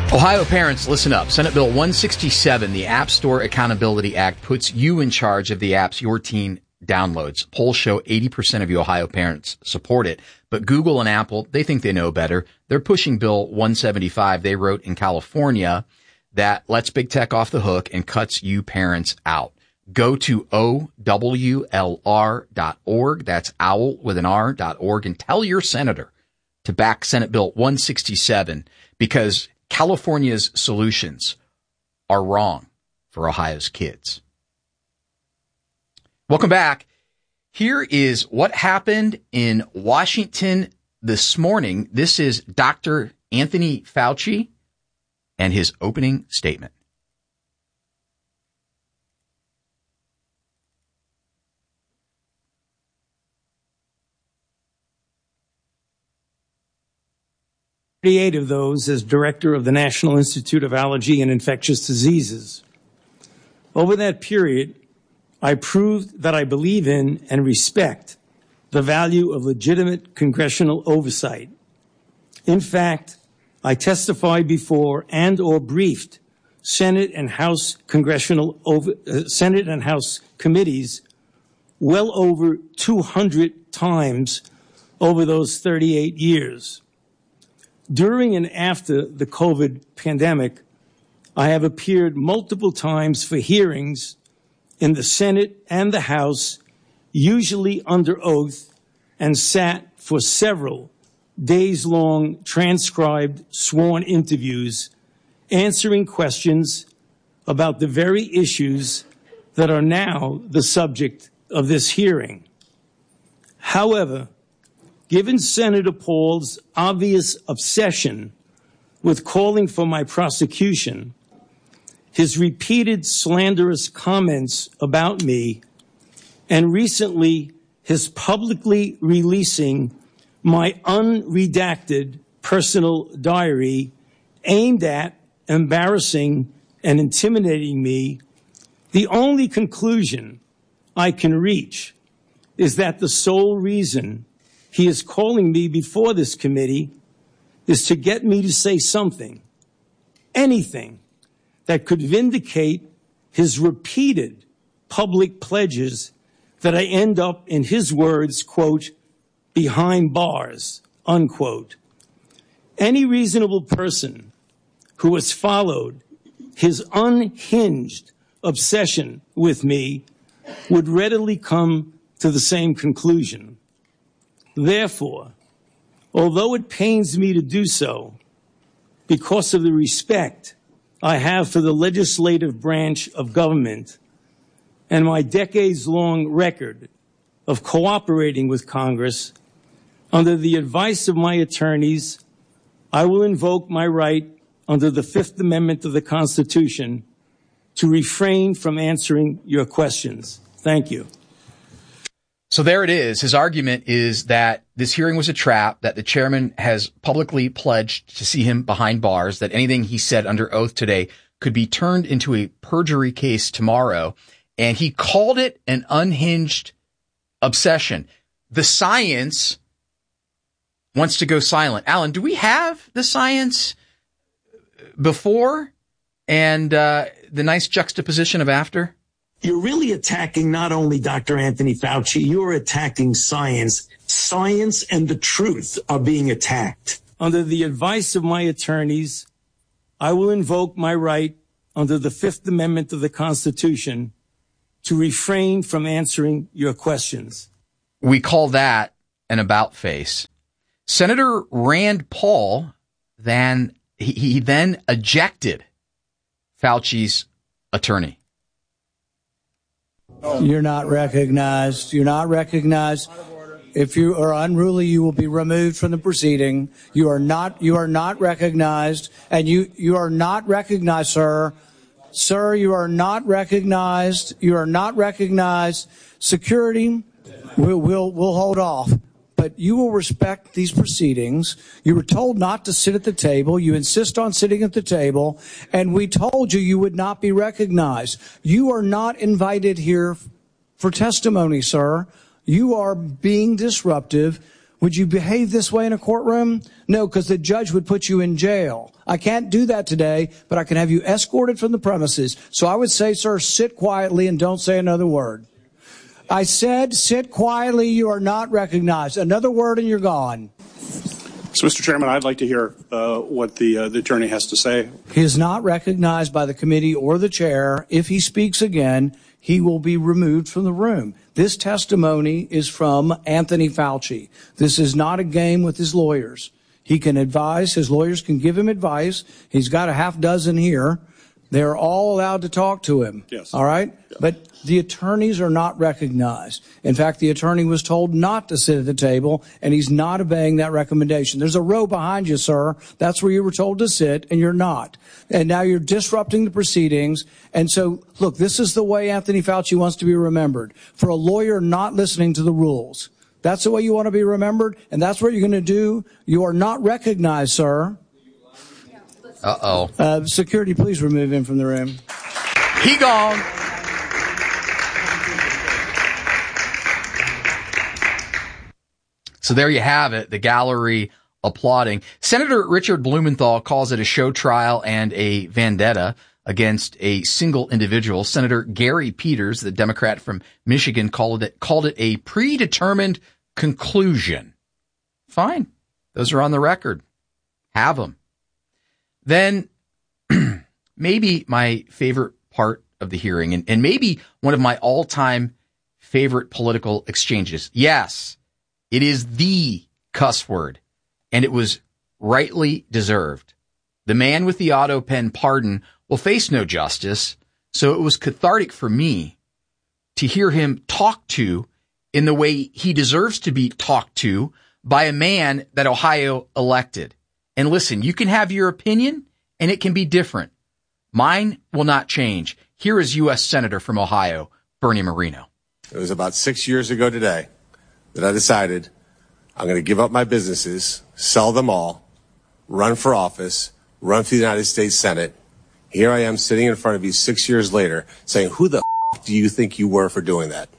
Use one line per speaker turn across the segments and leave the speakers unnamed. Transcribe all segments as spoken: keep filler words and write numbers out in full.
Ohio parents, listen up. Senate Bill one sixty-seven, the App Store Accountability Act, puts you in charge of the apps your teen downloads. Polls show eighty percent of you Ohio parents support it. But Google and Apple, they think they know better. They're pushing Bill one seventy-five. They wrote in California that lets big tech off the hook and cuts you parents out. Go to O W L R dot org. That's owl with an R dot org, and tell your senator to back Senate Bill one sixty-seven, because California's solutions are wrong for Ohio's kids. Welcome back. Here is what happened in Washington this morning. This is Doctor Anthony Fauci and his opening statement.
thirty-eight of those as director of the National Institute of Allergy and Infectious Diseases. Over that period, I proved that I believe in and respect the value of legitimate congressional oversight. In fact, I testified before and or briefed Senate and House congressional over, uh, Senate and House committees well over two hundred times over those thirty-eight years. During and after the COVID pandemic, I have appeared multiple times for hearings in the Senate and the House, usually under oath, and sat for several days-long transcribed sworn interviews, answering questions about the very issues that are now the subject of this hearing. However, given Senator Paul's obvious obsession with calling for my prosecution, his repeated slanderous comments about me, and recently his publicly releasing my unredacted personal diary aimed at embarrassing and intimidating me, the only conclusion I can reach is that the sole reason he is calling me before this committee is to get me to say something, anything, that could vindicate his repeated public pledges that I end up, in his words, quote, behind bars, unquote. Any reasonable person who has followed his unhinged obsession with me would readily come to the same conclusion. Therefore, although it pains me to do so, because of the respect I have for the legislative branch of government and my decades-long record of cooperating with Congress, under the advice of my attorneys, I will invoke my right under the Fifth Amendment of the Constitution to refrain from answering your questions. Thank you.
So there it is. His argument is that this hearing was a trap, that the chairman has publicly pledged to see him behind bars, that anything he said under oath today could be turned into a perjury case tomorrow. And he called it an unhinged obsession. The science wants to go silent. Alan, do we have the science before and uh, the nice juxtaposition of after?
You're really attacking not only Doctor Anthony Fauci, you're attacking science. Science and the truth are being attacked.
Under the advice of my attorneys, I will invoke my right under the Fifth Amendment of the Constitution to refrain from answering your questions.
We call that an about face. Senator Rand Paul then he, he then ejected Fauci's attorney.
You're not recognized. You're not recognized. If you are unruly, you will be removed from the proceeding. You are not. You are not recognized, and you you are not recognized, sir. Sir, you are not recognized. You are not recognized. Security, we'll we'll, we'll hold off. But you will respect these proceedings. You were told not to sit at the table. You insist on sitting at the table. And we told you you would not be recognized. You are not invited here for testimony, sir. You are being disruptive. Would you behave this way in a courtroom? No, because the judge would put you in jail. I can't do that today, but I can have you escorted from the premises. So I would say, sir, sit quietly and don't say another word. I said, sit quietly. You are not recognized. Another word and you're gone.
So, Mister Chairman, I'd like to hear uh, what the, uh, the attorney has to say.
He is not recognized by the committee or the chair. If he speaks again, he will be removed from the room. This testimony is from Anthony Fauci. This is not a game with his lawyers. He can advise. His lawyers can give him advice. He's got a half dozen here. They're all allowed to talk to him.
Yes.
All right?
Yeah.
But the attorneys are not recognized. In fact, the attorney was told not to sit at the table, and he's not obeying that recommendation. There's a row behind you, sir. That's where you were told to sit, and you're not. And now you're disrupting the proceedings. And so, look, this is the way Anthony Fauci wants to be remembered. For a lawyer not listening to the rules. That's the way you want to be remembered, and that's what you're going to do. You are not recognized, sir.
Uh-oh.
Uh, security, please remove him from the room.
He gone. So there you have it, the gallery applauding. Senator Richard Blumenthal calls it a show trial and a vendetta against a single individual. Senator Gary Peters, the Democrat from Michigan, called it called it a predetermined conclusion. Fine. Those are on the record. Have them. Then maybe my favorite part of the hearing, and, and maybe one of my all-time favorite political exchanges. Yes, it is the cuss word, and it was rightly deserved. The man with the auto pen pardon will face no justice, so it was cathartic for me to hear him talk to in the way he deserves to be talked to by a man that Ohio elected. And listen, you can have your opinion, and it can be different. Mine will not change. Here is U S Senator from Ohio, Bernie Moreno.
It was about six years ago today that I decided I'm going to give up my businesses, sell them all, run for office, run for the United States Senate. Here I am sitting in front of you six years later saying, who the f- do you think you were for doing that?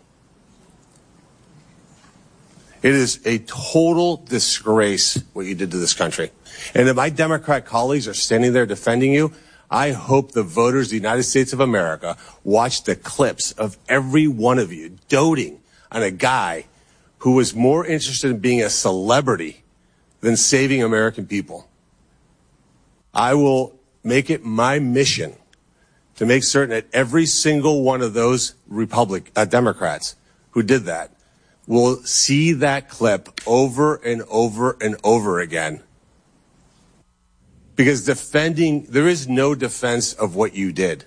It is a total disgrace what you did to this country. And if my Democrat colleagues are standing there defending you, I hope the voters of the United States of America watch the clips of every one of you doting on a guy who was more interested in being a celebrity than saving American people. I will make it my mission to make certain that every single one of those Republic uh, Democrats who did that will see that clip over and over and over again. Because defending, there is no defense of what you did.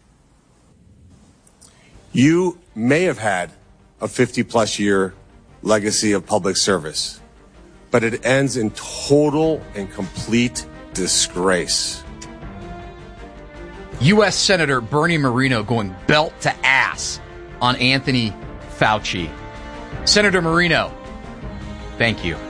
You may have had a fifty plus year legacy of public service, but it ends in total and complete disgrace.
U S Senator Bernie Moreno going belt to ass on Anthony Fauci. Senator Moreno, thank you.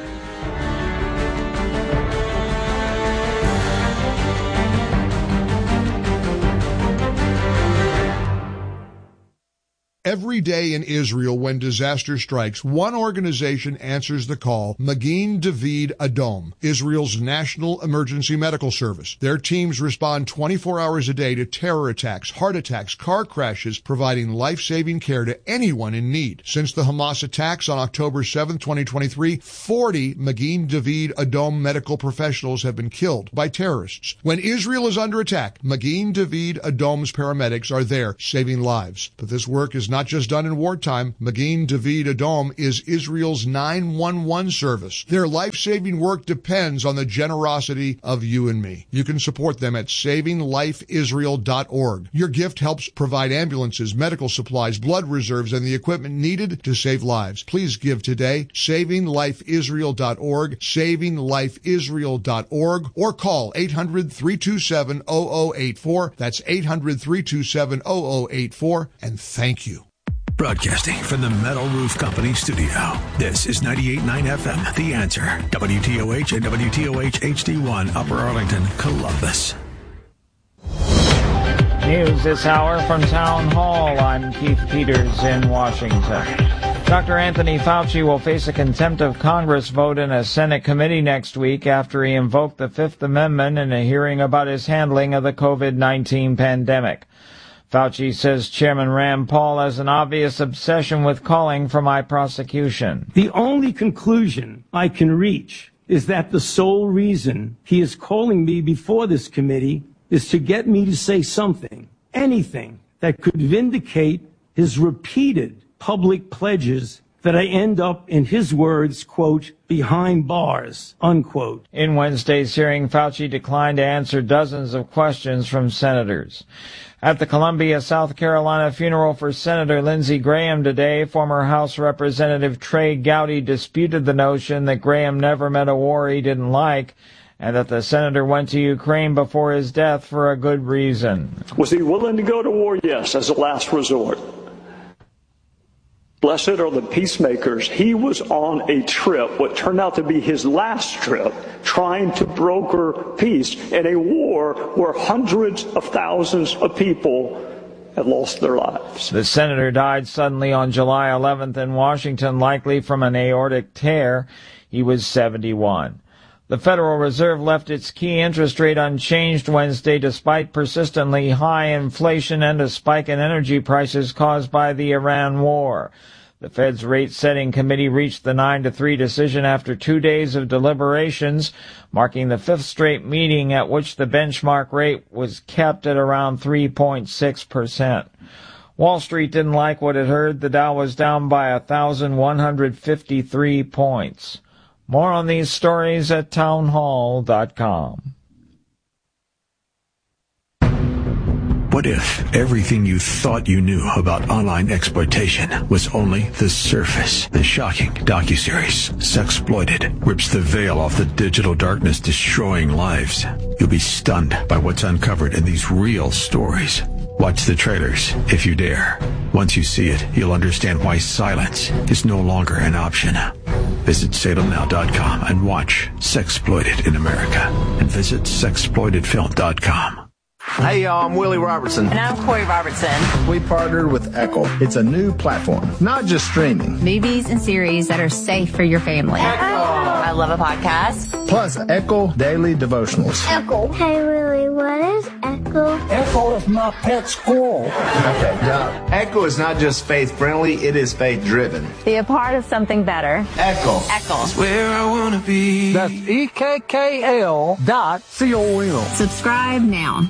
Every day in Israel, when disaster strikes, one organization answers the call, Magen David Adom, Israel's national emergency medical service. Their teams respond twenty-four hours a day to terror attacks, heart attacks, car crashes, providing life-saving care to anyone in need. Since the Hamas attacks on October seventh, twenty twenty-three, forty Magen David Adom medical professionals have been killed by terrorists. When Israel is under attack, Magen David Adom's paramedics are there saving lives. But this work is not just done in wartime. Magen David Adom is Israel's nine one one service. Their life-saving work depends on the generosity of you and me. You can support them at saving life israel dot org. Your gift helps provide ambulances, medical supplies, blood reserves, and the equipment needed to save lives. Please give today, saving life israel dot org, saving life israel dot org, or call eight hundred, three two seven, zero zero eight four. That's eight hundred, three two seven, zero zero eight four. And thank you.
Broadcasting from the Metal Roof Company studio. This is ninety-eight point nine F M, The Answer. W T O H and W T O H H D one, Upper Arlington, Columbus.
News this hour from Town Hall. I'm Keith Peters in Washington. Doctor Anthony Fauci will face a contempt of Congress vote in a Senate committee next week after he invoked the Fifth Amendment in a hearing about his handling of the COVID nineteen pandemic. Fauci says Chairman Rand Paul has an obvious obsession with calling for my prosecution.
The only conclusion I can reach is that the sole reason he is calling me before this committee is to get me to say something, anything, that could vindicate his repeated public pledges that I end up, in his words, quote, behind bars, unquote.
In Wednesday's hearing, Fauci declined to answer dozens of questions from senators. At the Columbia, South Carolina funeral for Senator Lindsey Graham today, former House Representative Trey Gowdy disputed the notion that Graham never met a war he didn't like, and that the senator went to Ukraine before his death for a good reason.
Was he willing to go to war? Yes, as a last resort. Blessed are the peacemakers. He was on a trip, what turned out to be his last trip, trying to broker peace in a war where hundreds of thousands of people have lost their lives.
The senator died suddenly on July eleventh in Washington, likely from an aortic tear. He was seventy-one. The Federal Reserve left its key interest rate unchanged Wednesday despite persistently high inflation and a spike in energy prices caused by the Iran war. The Fed's rate-setting committee reached the nine to three decision after two days of deliberations, marking the fifth straight meeting at which the benchmark rate was kept at around three point six percent. Wall Street didn't like what it heard. The Dow was down by one thousand one hundred fifty-three points. More on these stories at townhall dot com.
What if everything you thought you knew about online exploitation was only the surface? The shocking docuseries, Sexploited, rips the veil off the digital darkness, destroying lives. You'll be stunned by what's uncovered in these real stories. Watch the trailers, if you dare. Once you see it, you'll understand why silence is no longer an option. Visit Salem Now dot com and watch Sexploited in America. And visit Sexploited Film dot com.
Hey, y'all, I'm Willie Robertson.
And I'm Corey Robertson.
We partnered with Echo. It's a new platform, not just streaming.
Movies and series that are safe for your family.
Echo.
I love a podcast.
Plus, Echo Daily Devotionals.
Echo. Hey, Willie, what is Echo?
Echo is my pet squirrel.
Okay, now, Echo is not just faith-friendly, it is faith-driven.
Be a part of something better.
Echo.
Echo.
That's where I want to be. That's E K K L dot C O M.
Subscribe now.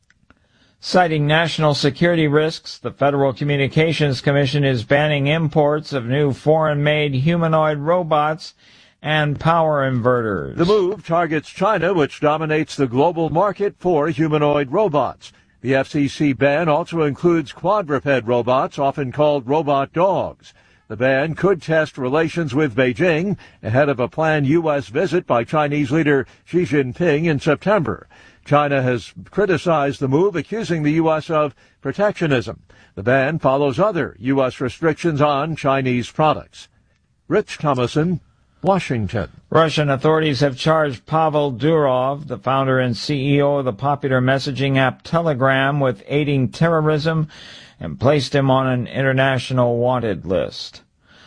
Citing national security risks, the Federal Communications Commission is banning imports of new foreign-made humanoid robots and power inverters.
The move targets China, which dominates the global market for humanoid robots. The F C C ban also includes quadruped robots, often called robot dogs. The ban could test relations with Beijing ahead of a planned U S visit by Chinese leader Xi Jinping in September. China has criticized the move, accusing the U S of protectionism. The ban follows other U S restrictions on Chinese products. Rich Thomason, Washington.
Russian authorities have charged Pavel Durov, the founder and C E O of the popular messaging app Telegram, with aiding terrorism and placed him on an international wanted list.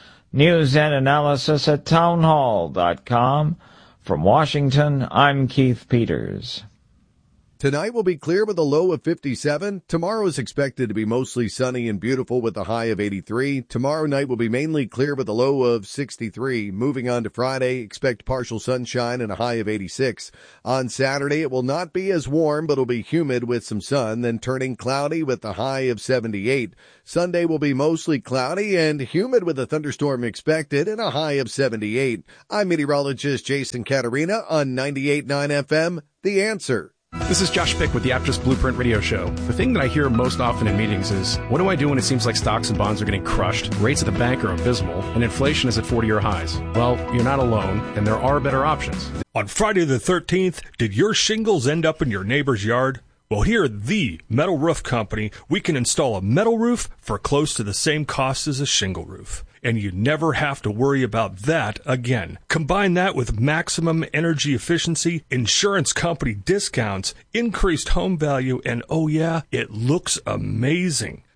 News and analysis at townhall dot com. From Washington, I'm Keith Peters.
Tonight will be clear with a low of fifty-seven. Tomorrow is expected to be mostly sunny and beautiful with a high of eighty-three. Tomorrow night will be mainly clear with a low of sixty-three. Moving on to Friday, expect partial sunshine and a high of eighty-six. On Saturday, it will not be as warm, but it'll be humid with some sun, then turning cloudy with a high of seventy-eight. Sunday will be mostly cloudy and humid with a thunderstorm expected and a high of seventy-eight. I'm meteorologist Jason Caterina on ninety-eight point nine F M, The Answer.
This is Josh Pick with the Aptus Blueprint Radio Show. The thing that I hear most often in meetings is, what do I do when it seems like stocks and bonds are getting crushed, rates at the bank are abysmal, and inflation is at forty-year highs? Well, you're not alone, and there are better options.
On Friday the thirteenth, did your shingles end up in your neighbor's yard? Well, here at the Metal Roof Company, we can install a metal roof for close to the same cost as a shingle roof. And you never have to worry about that again. Combine that with maximum energy efficiency, insurance company discounts, increased home value, and oh yeah, it looks amazing.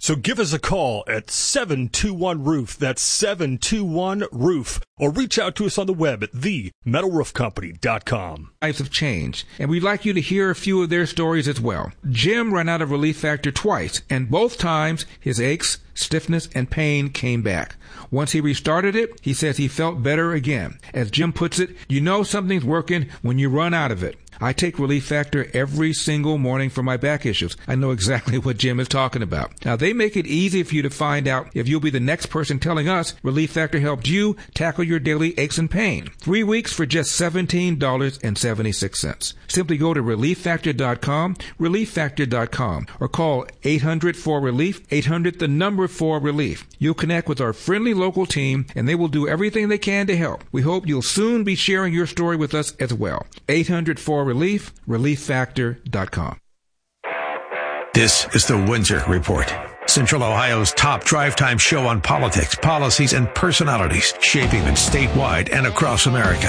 So give us a call at seven two one roof. That's seven two one roof. Or reach out to us on the web at the metal roof company dot com.
Lives have changed, and we'd like you to hear a few of their stories as well. Jim ran out of Relief Factor twice, and both times his aches, stiffness, and pain came back. Once he restarted it, he says he felt better again. As Jim puts it, you know something's working when you run out of it. I take Relief Factor every single morning for my back issues. I know exactly what Jim is talking about. Now, they make it easy for you to find out if you'll be the next person telling us Relief Factor helped you tackle your daily aches and pain. Three weeks for just seventeen dollars and seventy-six cents. Simply go to relief factor dot com, relief factor dot com, or call eight hundred four relief, eight hundred the number four relief. You'll connect with our friendly local team, and they will do everything they can to help. We hope you'll soon be sharing your story with us as well. eight hundred four relief, relief factor dot com.
This is the Windsor Report, Central Ohio's top drive time show on politics, policies, and personalities shaping it statewide and across America.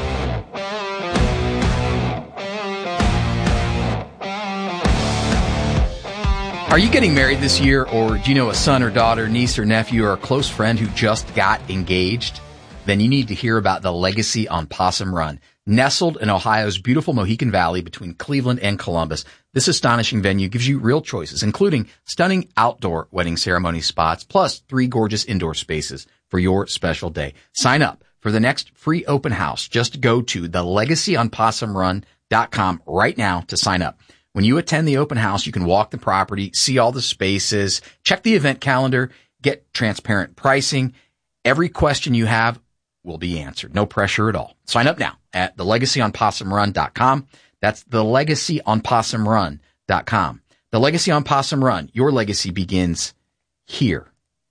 Are you getting married this year, or do you know a son or daughter, niece or nephew, or a close friend who just got engaged? Then you need to hear about the Legacy on Possum Run. Nestled in Ohio's beautiful Mohican Valley between Cleveland and Columbus, this astonishing venue gives you real choices, including stunning outdoor wedding ceremony spots, plus three gorgeous indoor spaces for your special day. Sign up for the next free open house. Just go to the legacy on possum run dot com right now to sign up. When you attend the open house, you can walk the property, see all the spaces, check the event calendar, get transparent pricing. Every question you have will be answered. No pressure at all. Sign up now at the legacy on possum run dot com. That's the legacy on possum run dot com. The Legacy on Possum Run. Your legacy begins here.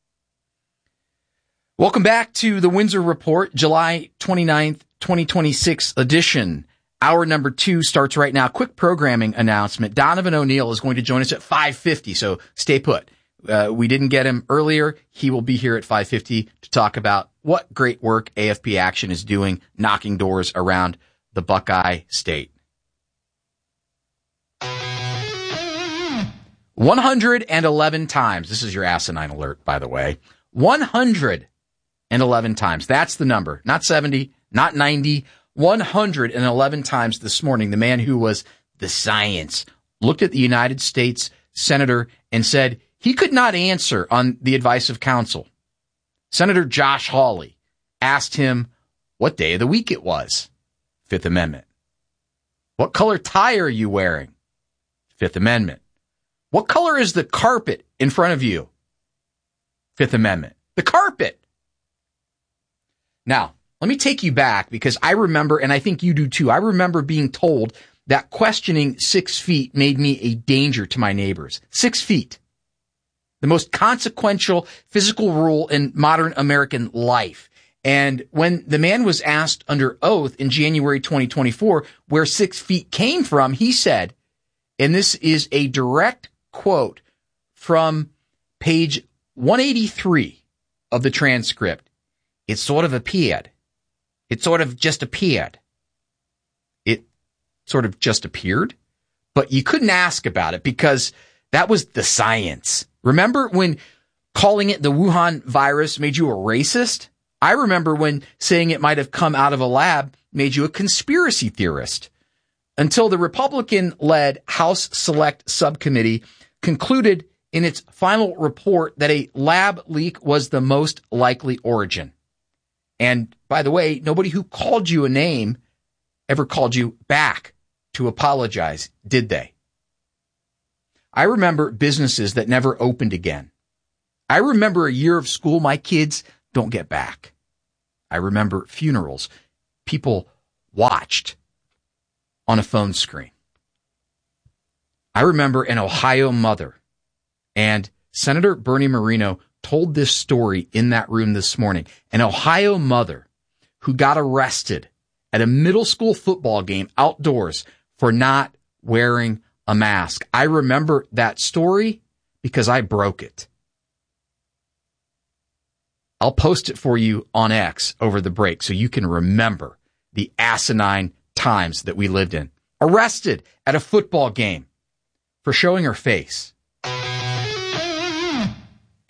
Welcome back to the Windsor Report, July twenty-ninth, twenty twenty-six edition. Hour number two starts right now. Quick programming announcement. Donovan O'Neill is going to join us at five fifty, so stay put. Uh, we didn't get him earlier. He will be here at five fifty to talk about what great work A F P Action is doing, knocking doors around the Buckeye State. one hundred eleven times. This is your asinine alert, by the way. one hundred eleven times. That's the number. Not seventy, not ninety. one hundred eleven times this morning, the man who was the science looked at the United States senator and said he could not answer on the advice of counsel. Senator Josh Hawley asked him what day of the week it was. Fifth Amendment. What color tie are you wearing? Fifth Amendment. What color is the carpet in front of you? Fifth Amendment. The carpet. Now, let me take you back, because I remember, and I think you do too, I remember being told that questioning six feet made me a danger to my neighbors. Six feet. The most consequential physical rule in modern American life. And when the man was asked under oath in January twenty twenty-four where six feet came from, he said, and this is a direct quote from page one eighty-three of the transcript, it sort of appeared. It sort of just appeared. It sort of just appeared, but you couldn't ask about it because that was the science. Remember when calling it the Wuhan virus made you a racist? I remember when saying it might have come out of a lab made you a conspiracy theorist. Until the Republican-led House Select Subcommittee concluded in its final report that a lab leak was the most likely origin. And by the way, nobody who called you a name ever called you back to apologize, did they? I remember businesses that never opened again. I remember a year of school my kids don't get back. I remember funerals people watched on a phone screen. I remember an Ohio mother, and Senator Bernie Moreno told this story in that room this morning. An Ohio mother who got arrested at a middle school football game outdoors for not wearing a mask. I remember that story because I broke it. I'll post it for you on X over the break so you can remember the asinine times that we lived in. Arrested at a football game for showing her face.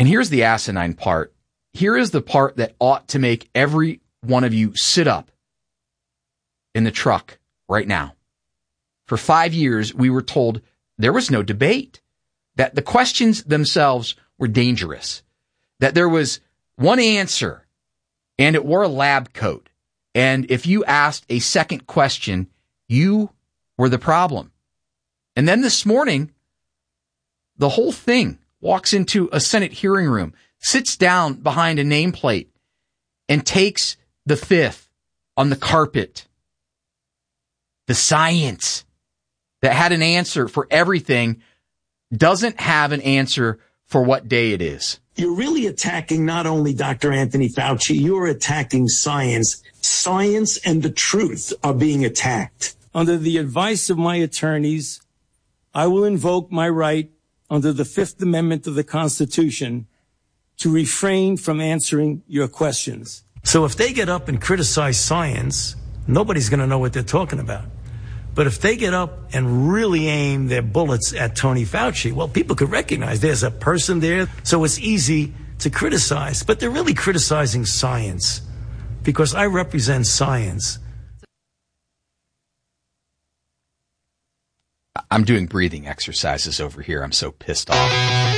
And here's the asinine part. Here is the part that ought to make every one of you sit up in the truck right now. For five years, we were told there was no debate, that the questions themselves were dangerous, that there was one answer and it wore a lab coat. And if you asked a second question, you were the problem. And then this morning, the whole thing walks into a Senate hearing room, sits down behind a nameplate, and takes the fifth on the carpet. The science that had an answer for everything doesn't have an answer for what day it is.
You're really attacking not only Doctor Anthony Fauci, you're attacking science. Science and the truth are being attacked.
Under the advice of my attorneys, I will invoke my right under the Fifth Amendment of the Constitution to refrain from answering your questions.
So if they get up and criticize science, nobody's going to know what they're talking about. But if they get up and really aim their bullets at Tony Fauci, well, people could recognize there's a person there, so it's easy to criticize. But they're really criticizing science because I represent science.
I'm doing breathing exercises over here. I'm so pissed off.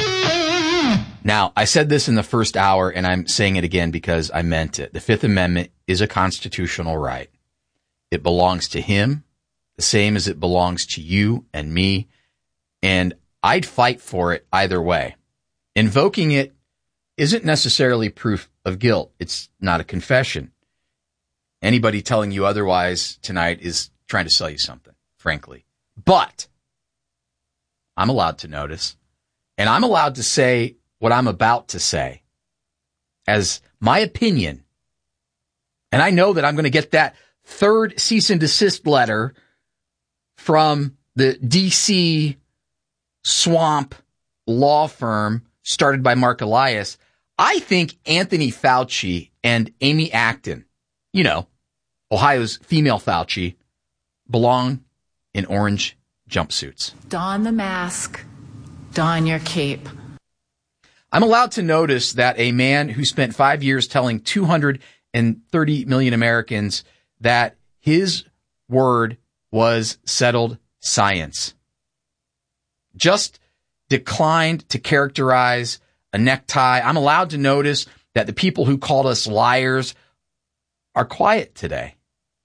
Now, I said this in the first hour, and I'm saying it again because I meant it. The Fifth Amendment is a constitutional right. It belongs to him, the same as it belongs to you and me, and I'd fight for it either way. Invoking it isn't necessarily proof of guilt. It's not a confession. Anybody telling you otherwise tonight is trying to sell you something, frankly. But I'm allowed to notice, and I'm allowed to say what I'm about to say as my opinion. And I know that I'm going to get that third cease and desist letter from the D C swamp law firm started by Mark Elias. I think Anthony Fauci and Amy Acton, you know, Ohio's female Fauci, belong in orange jumpsuits.
Don the mask, don your cape.
I'm allowed to notice that a man who spent five years telling two hundred thirty million Americans that his word was settled science just declined to characterize a necktie. I'm allowed to notice that the people who called us liars are quiet today.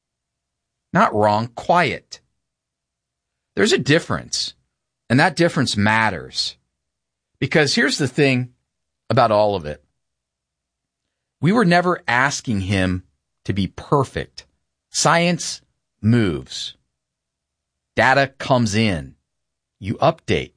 Not wrong, quiet. There's a difference, and that difference matters. Because here's the thing about all of it. We were never asking him to be perfect. Science moves. Data comes in. You update.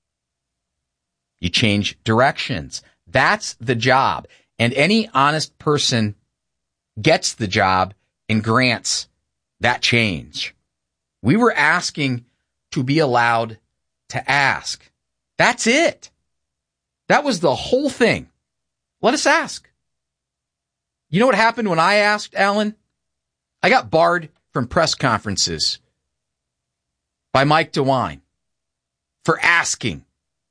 You change directions. That's the job. And any honest person gets the job and grants that change. We were asking to be allowed to ask. That's it. That was the whole thing. Let us ask. You know what happened when I asked, Alan? I got barred from press conferences by Mike DeWine for asking.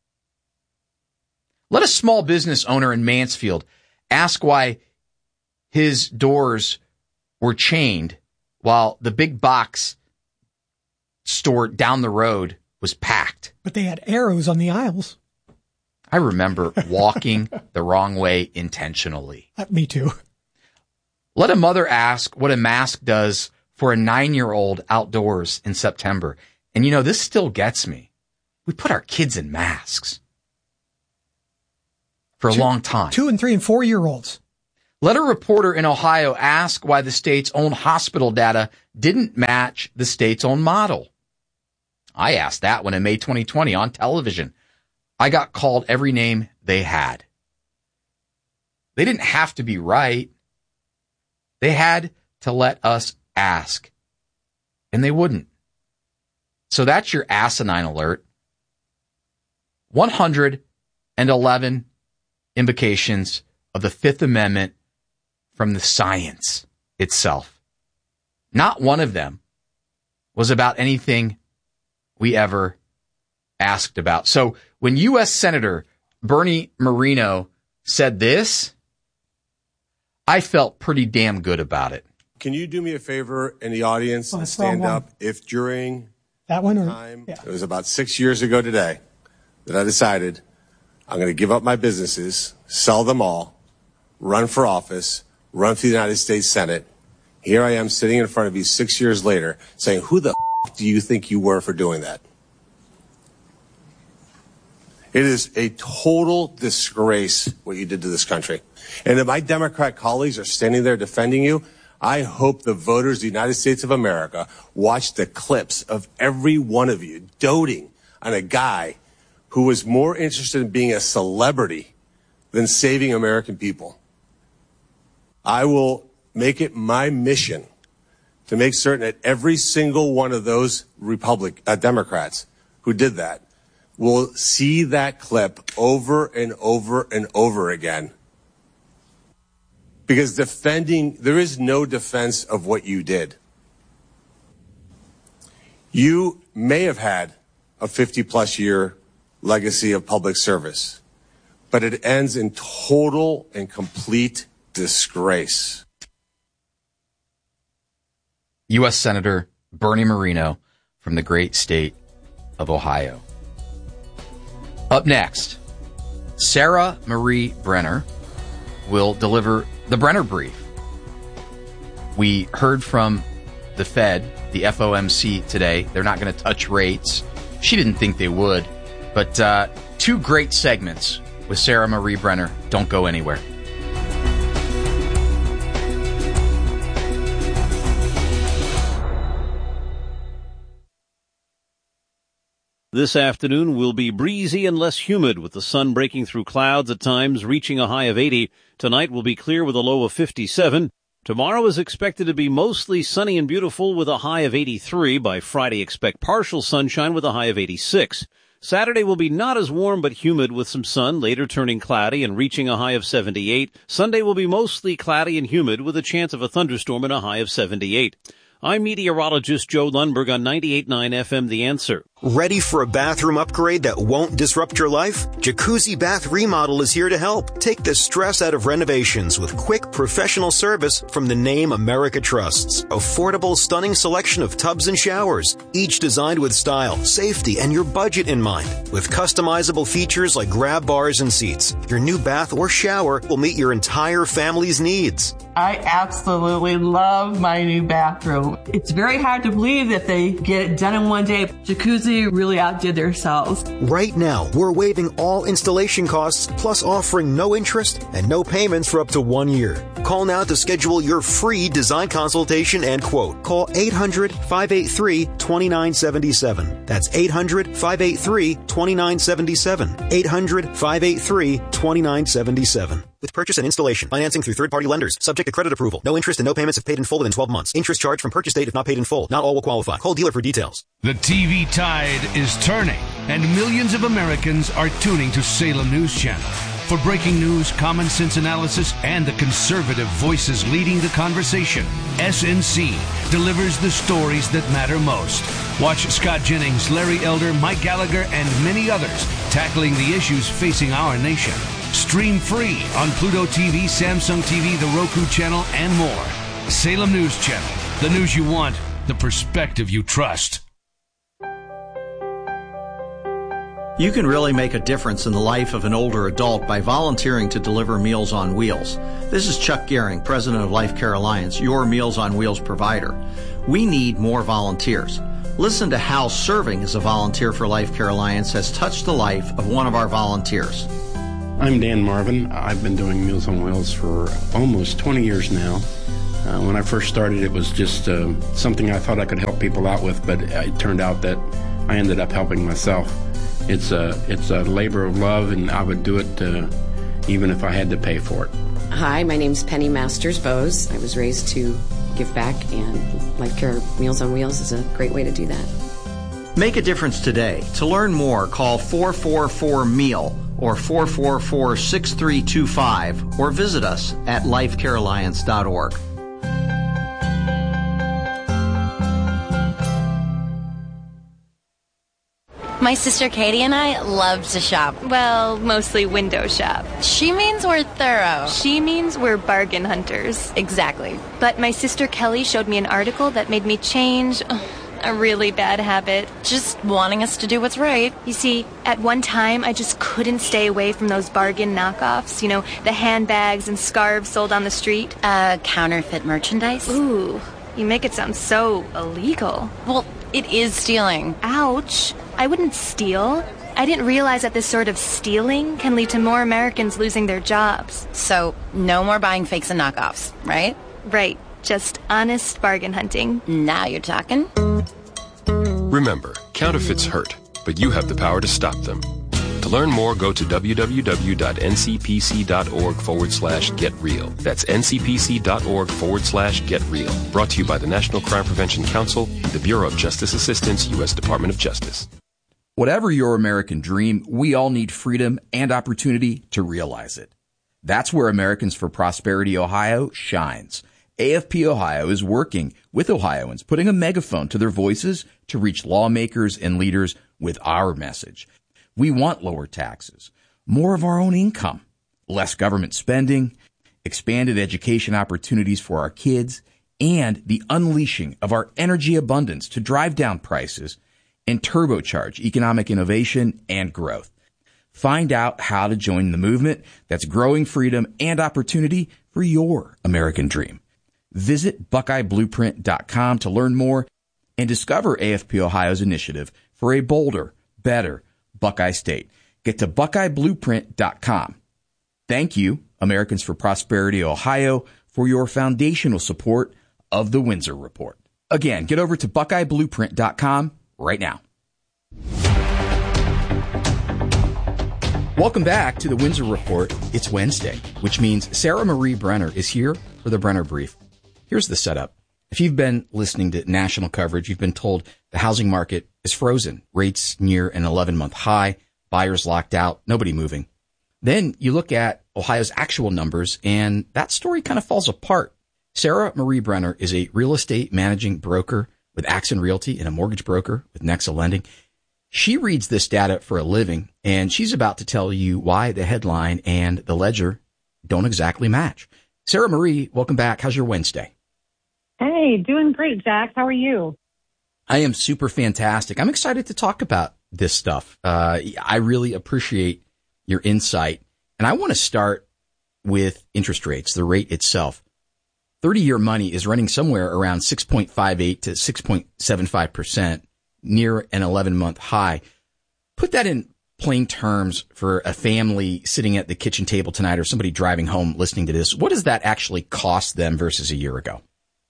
Let a small business owner in Mansfield ask why his doors were chained while the big box store down the road was packed.
But they had arrows on the aisles.
I remember walking the wrong way intentionally.
Uh, me too.
Let a mother ask what a mask does for a nine-year-old outdoors in September. And you know, this still gets me. We put our kids in masks for a
two,
long time.
Two and three and four-year-olds.
Let a reporter in Ohio ask why the state's own hospital data didn't match the state's own model. I asked that one in May twenty twenty on television. I got called every name they had. They didn't have to be right. They had to let us ask. And they wouldn't. So that's your asinine alert. one hundred eleven invocations of the Fifth Amendment from the science itself. Not one of them was about anything we ever asked about. So when U S Senator Bernie Moreno said this, I felt pretty damn good about it.
Can you do me a favor in the audience
Oh,
and
that's the wrong
stand
one.
up if during
That one or
time,
yeah.
it was about six years ago today, that I decided I'm going to give up my businesses, sell them all, run for office, run for the United States Senate. Here I am sitting in front of you six years later saying, who the f- do you think you were for doing that? It is a total disgrace what you did to this country. And if my Democrat colleagues are standing there defending you, I hope the voters of the United States of America watch the clips of every one of you doting on a guy who was more interested in being a celebrity than saving American people. I will make it my mission to make certain that every single one of those Republic, uh, Democrats who did that will see that clip over and over and over again. Because defending, there is no defense of what you did. You may have had a fifty plus year legacy of public service, but it ends in total and complete disgrace.
U S Senator Bernie Moreno from the great state of Ohio. Up next, Sarah Marie Brenner will deliver the Brenner Brief. We heard from the Fed, the F O M C today. They're not going to touch rates. She didn't think they would. But uh, two great segments with Sarah Marie Brenner. Don't go anywhere.
This afternoon will be breezy and less humid, with the sun breaking through clouds at times, reaching a high of eighty. Tonight will be clear with a low of fifty-seven. Tomorrow is expected to be mostly sunny and beautiful with a high of eighty-three. By Friday, expect partial sunshine with a high of eighty-six. Saturday will be not as warm but humid with some sun, later turning cloudy and reaching a high of seventy-eight. Sunday will be mostly cloudy and humid with a chance of a thunderstorm and a high of seventy-eight. I'm meteorologist Joe Lundberg on ninety-eight point nine F M The Answer.
Ready for a bathroom upgrade that won't disrupt your life? Jacuzzi Bath Remodel is here to help. Take the stress out of renovations with quick, professional service from the name America trusts. Affordable, stunning selection of tubs and showers, each designed with style, safety, and your budget in mind. With customizable features like grab bars and seats, your new bath or shower will meet your entire family's needs.
I absolutely love my new bathroom. It's very hard to believe that they get it done in one day. Jacuzzi really outdid themselves.
Right now, we're waiving all installation costs, plus offering no interest and no payments for up to one year. Call now to schedule your free design consultation and quote. Call eight hundred, five eight three, two nine seven seven. That's eight hundred, five eight three, two nine seven seven. eight hundred, five eight three, two nine seven seven. With purchase and installation. Financing through third-party lenders. Subject to credit approval. No interest and no payments if paid in full within twelve months. Interest charged from purchase date if not paid in full. Not all will qualify. Call dealer for details.
The T V tide is turning, and millions of Americans are tuning to Salem News Channel. For breaking news, common sense analysis, and the conservative voices leading the conversation, S N C delivers the stories that matter most. Watch Scott Jennings, Larry Elder, Mike Gallagher, and many others tackling the issues facing our nation. Stream free on Pluto T V, Samsung T V, the Roku channel, and more. Salem News Channel. The news you want, the perspective you trust.
You can really make a difference in the life of an older adult by volunteering to deliver Meals on Wheels. This is Chuck Gehring, president of Life Care Alliance, your Meals on Wheels provider. We need more volunteers. Listen to how serving as a volunteer for Life Care Alliance has touched the life of one of our volunteers.
I'm Dan Marvin. I've been doing Meals on Wheels for almost twenty years now. Uh, when I first started, it was just uh, something I thought I could help people out with, but it turned out that I ended up helping myself. It's a, it's a labor of love, and I would do it uh, even if I had to pay for it.
Hi, my name's Penny Masters Bose. I was raised to give back, and Life Care Meals on Wheels is a great way to do that.
Make a difference today. To learn more, call four four four M E A L or four four four, six three two five or visit us at life care alliance dot org.
My sister Katie and I love to shop.
Well, mostly window shop.
She means we're thorough.
She means we're bargain hunters.
Exactly.
But my sister Kelly showed me an article that made me change a really bad habit.
Just wanting us to do what's right.
You see, at one time, I just couldn't stay away from those bargain knockoffs. You know, the handbags and scarves sold on the street.
Uh, counterfeit merchandise?
Ooh, you make it sound so illegal.
Well, it is stealing.
Ouch. I wouldn't steal. I didn't realize that this sort of stealing can lead to more Americans losing their jobs.
So, no more buying fakes and knockoffs, right?
Right. Just honest bargain hunting.
Now you're talking.
Remember, counterfeits hurt, but you have the power to stop them. To learn more, go to www.ncpc.org forward slash get real. That's ncpc.org forward slash get real. Brought to you by the National Crime Prevention Council, the Bureau of Justice Assistance, U S Department of Justice.
Whatever your American dream, we all need freedom and opportunity to realize it. That's where Americans for Prosperity Ohio shines. A F P Ohio is working with Ohioans, putting a megaphone to their voices to reach lawmakers and leaders with our message. We want lower taxes, more of our own income, less government spending, expanded education opportunities for our kids, and the unleashing of our energy abundance to drive down prices and turbocharge economic innovation and growth. Find out how to join the movement that's growing freedom and opportunity for your American dream. Visit Buckeye Blueprint dot com to learn more and discover A F P Ohio's initiative for a bolder, better Buckeye State. Get to Buckeye Blueprint dot com. Thank you, Americans for Prosperity Ohio, for your foundational support of the Windsor Report. Again, get over to Buckeye Blueprint dot com right now. Welcome back to the Windsor Report. It's Wednesday, which means Sarah Marie Brenner is here for the Brenner Brief. Here's the setup. If you've been listening to national coverage, you've been told the housing market is frozen, rates near an eleven-month high, buyers locked out, nobody moving. Then you look at Ohio's actual numbers, and that story kind of falls apart. Sarah Marie Brenner is a real estate managing broker with Axon Realty and a mortgage broker with Nexa Lending. She reads this data for a living, and she's about to tell you why the headline and the ledger don't exactly match. Sarah Marie, welcome back. How's your Wednesday?
Hey, doing great, Jack. How are you?
I am super fantastic. I'm excited to talk about this stuff. Uh, I really appreciate your insight. And I want to start with interest rates, the rate itself. thirty-year money is running somewhere around six point five eight to six point seven five percent, near an eleven-month high. Put that in plain terms for a family sitting at the kitchen table tonight or somebody driving home listening to this. What does that actually cost them versus a year ago?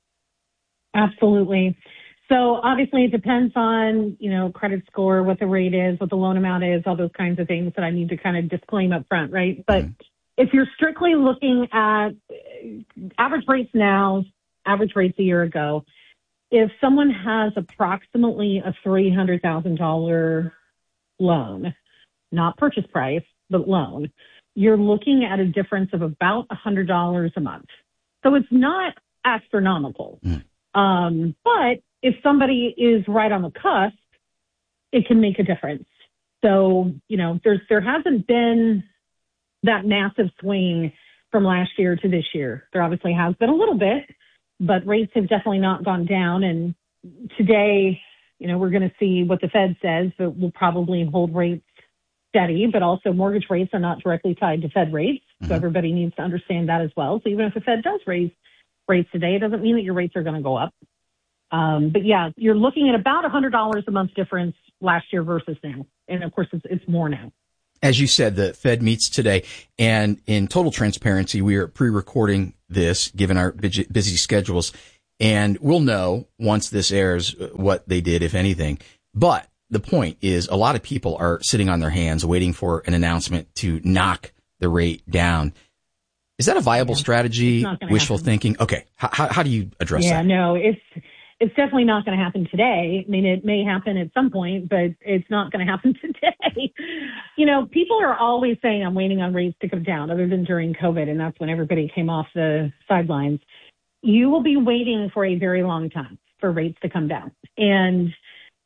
Absolutely. So obviously it depends on, you know, credit score, what the rate is, what the loan amount is, all those kinds of things that I need to kind of disclaim up front, right? But mm-hmm. if you're strictly looking at average rates now, average rates a year ago, if someone has approximately a three hundred thousand dollars loan, not purchase price, but loan, you're looking at a difference of about one hundred dollars a month. So it's not astronomical. Mm. Um, but if somebody is right on the cusp, it can make a difference. So, you know, there's, there hasn't been that massive swing from last year to this year. There obviously has been a little bit, but rates have definitely not gone down. And today, you know, we're going to see what the Fed says, but we'll probably hold rates steady, but also mortgage rates are not directly tied to Fed rates. Mm-hmm. So everybody needs to understand that as well. So even if the Fed does raise rates today, it doesn't mean that your rates are going to go up. Um, but yeah, you're looking at about one hundred dollars a month difference last year versus now. And of course, it's, it's more now.
As you said, the Fed meets today. And in total transparency, we are pre-recording this, given our busy schedules. And we'll know once this airs what they did, if anything. But the point is, a lot of people are sitting on their hands waiting for an announcement to knock the rate down. Is that a viable yeah, strategy? Wishful happen. thinking? Okay. How, how, how do you address
yeah,
that?
Yeah, no, it's it's definitely not going to happen today. I mean, it may happen at some point, but it's not going to happen today. You know, people are always saying, I'm waiting on rates to come down, other than during COVID, and that's when everybody came off the sidelines. You will be waiting for a very long time for rates to come down. And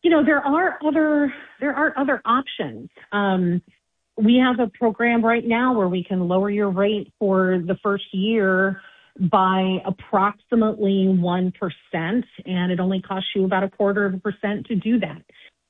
you know, there are other there are other options. Um, we have a program right now where we can lower your rate for the first year by approximately one percent, and it only costs you about a quarter of a percent to do that.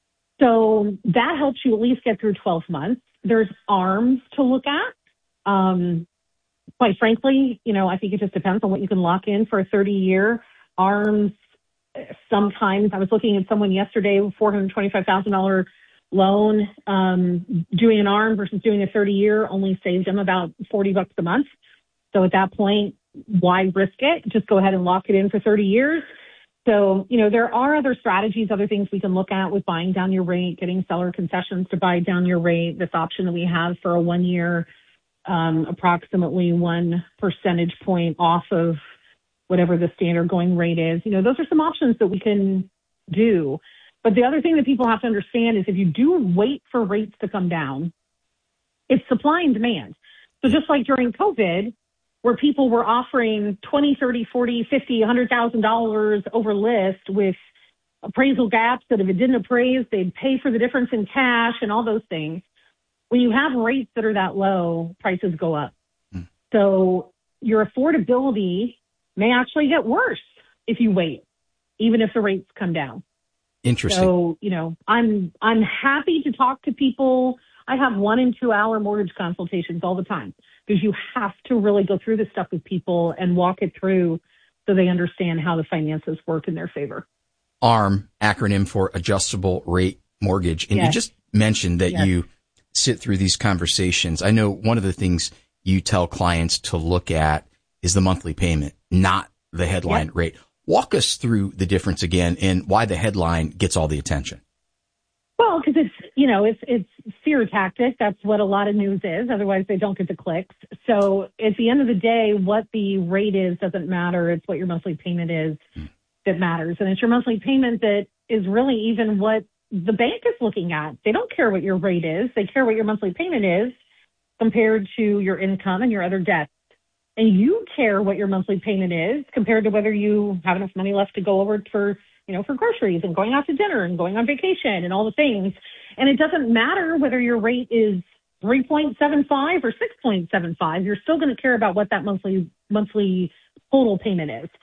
So that helps you at least get through twelve months. There's ARMs to look at. Um, quite frankly, you know, I think it just depends on what you can lock in for a thirty-year. ARMs, sometimes, I was looking at someone yesterday with four hundred twenty-five thousand dollars loan, um, doing an ARM versus doing a thirty-year only saved them about forty bucks a month. So at that point, why risk it? Just go ahead and lock it in for thirty years. So, you know, there are other strategies, other things we can look at with buying down your rate, getting seller concessions to buy down your rate, this option that we have for a one year, um, approximately one percentage point off of whatever the standard going rate is. You know, those are some options that we can do. But the other thing that people have to understand is if you do wait for rates to come down, it's supply and demand. So just like during COVID, where people were offering twenty, thirty, forty, fifty, one hundred thousand dollars over list with appraisal gaps that if it didn't appraise, they'd pay for the difference in cash and all those things. When you have rates that are that low, prices go up. Mm. So your affordability may actually get worse if you wait, even if the rates come down.
Interesting.
So, you know, I'm I'm happy to talk to people. I have one and two hour mortgage consultations all the time because you have to really go through this stuff with people and walk it through so they understand how the finances work in their favor.
ARM, acronym for Adjustable Rate Mortgage. And yes. You just mentioned that yes. you sit through these conversations. I know one of the things you tell clients to look at is the monthly payment, not the headline yep. rate. Walk us through the difference again and why the headline gets all the attention.
Well, because it's, you know, it's it's fear tactic. That's what a lot of news is. Otherwise, they don't get the clicks. So at the end of the day, what the rate is doesn't matter. It's what your monthly payment is hmm. that matters. And it's your monthly payment that is really even what the bank is looking at. They don't care what your rate is. They care what your monthly payment is compared to your income and your other debts. And you care what your monthly payment is compared to whether you have enough money left to go over for, you know, for groceries and going out to dinner and going on vacation and all the things. And it doesn't matter whether your rate is three point seven five or six point seven five. You're still going to care about what that monthly monthly total payment is.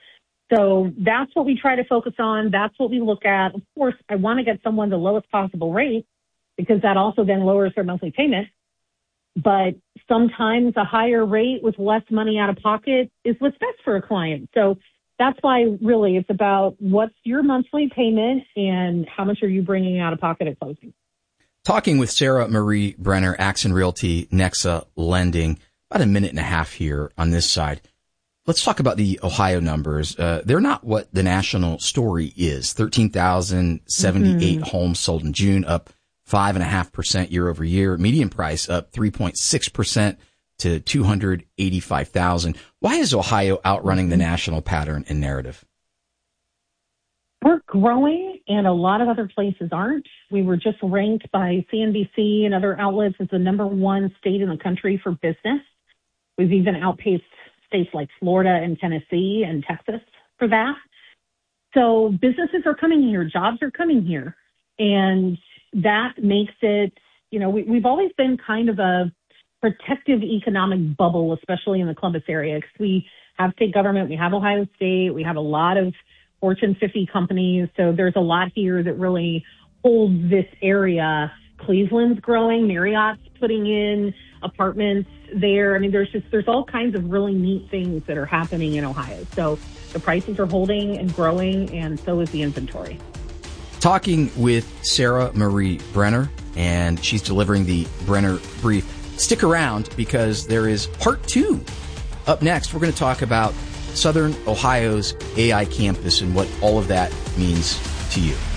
So that's what we try to focus on. That's what we look at. Of course, I want to get someone the lowest possible rate because that also then lowers their monthly payment. But sometimes a higher rate with less money out of pocket is what's best for a client. So that's why really it's about what's your monthly payment and how much are you bringing out of pocket at closing.
Talking with Sarah Marie Brenner, Axon Realty, Nexa Lending, about a minute and a half here on this side. Let's talk about the Ohio numbers. Uh, they're not what the national story is. thirteen thousand seventy-eight mm-hmm. homes sold in June, up five point five percent year over year. Median price up three point six percent to two hundred eighty-five thousand. Why is Ohio outrunning the national pattern and narrative?
We're growing, and a lot of other places aren't. We were just ranked by C N B C and other outlets as the number one state in the country for business. We've even outpaced states like Florida and Tennessee and Texas for that. So businesses are coming here. Jobs are coming here. And that makes it, you know, we, we've always been kind of a protective economic bubble, especially in the Columbus area, because we have state government, we have Ohio State, we have a lot of Fortune fifty companies. So there's a lot here that really holds this area. Cleveland's growing, Marriott's putting in apartments there. I mean, there's just, there's all kinds of really neat things that are happening in Ohio. So the prices are holding and growing, and so is the inventory.
Talking with Sarah Marie Brenner, and she's delivering the Brenner Brief. Stick around because there is part two. Up next, we're going to talk about Southern Ohio's A I campus and what all of that means to you.